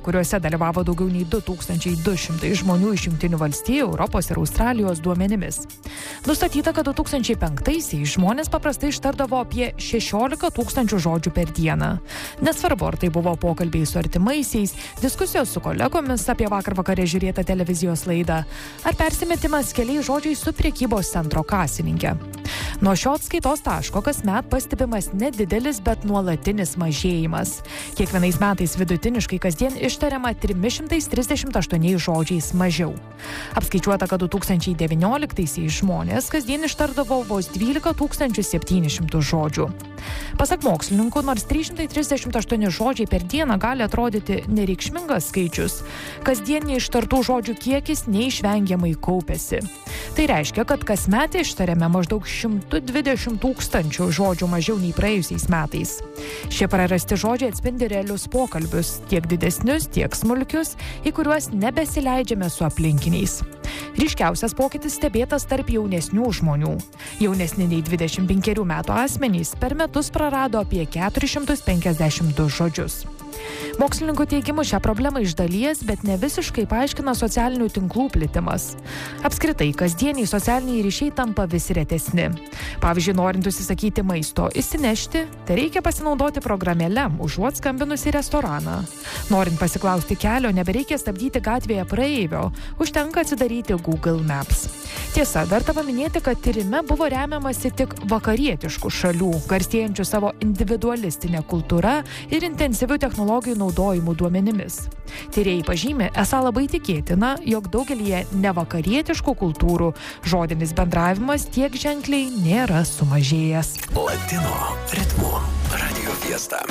kuriuose dalyvavo daugiau nei 2200 žmonių iš Jungtinių valstijų, Europos ir Australijos duomenimis. Nustatyta, kad 2005-aisiais žmonės paprastai ištardavo apie 16 tūkstančių žodžių per dieną. Nesvarbu, ar tai buvo pokalbiai su artimaisiais, diskusijos su kolegomis apie vakar vakare žiūrėtą televizijos laidą, ar persimetimas keliais žodžiais su prekybos centro kasininkė. Nuo šio atskaitos taško kasmet pastebimas nedidelis, bet nuolatinis mažėjimas. Kiekvienais metais vidutiniškai kasdien ištariama 338 žodžiais mažiau. Apskaičiuota, kad 2019-aisiais žmonės kasdien ištardavo vos 12 700 žodžių. Pasak mokslininkų, nors 338 žodžiai per dieną gali atrodyti nereikšmingas skaičius, kasdien neištartų žodžių kiekis neišvengiamai kaupiasi. Tai reiškia, kad kasmet ištariame maždaug 120 tūkstančių žodžių mažiau nei praėjusiais metais. Šie prarasti žodžiai atspindi realius pokalbius, tiek didesnius, tiek smulkius, į kuriuos nebesileidžiame su aplinkiniais. Ryškiausias pokytis stebėtas tarp jaunesnių žmonių. Jaunesni nei 25 metų asmenys per metus prarado apie 452 žodžius. Mokslininkų teigimu šią problemą iš dalies, bet ne visiškai paaiškina socialinių tinklų plitimas. Apskritai, kasdieniai socialiniai ryšiai tampa vis retesni. Pavyzdžiui, norint užsisakyti maisto išsinešti, tai reikia pasinaudoti programėle, užuot skambinus į restoraną. Norint pasiklausti kelio, nebereikia stabdyti gatvėje praeivio, užtenka atsidaryti Google Maps. Tiesa, verta paminėti, kad tyrime buvo remiamasi tik vakarietiškų šalių, garsėjančių savo individualistinę kultūrą ir intensyvių technologijų naudojimų duomenimis. Tyrėjai pažymi, esą labai tikėtina, jog daugelį nevakarietiškų kultūrų žodinis bendravimas tiek ženkliai nėra sumažėjęs. Latino ritmu Radio Fiesta.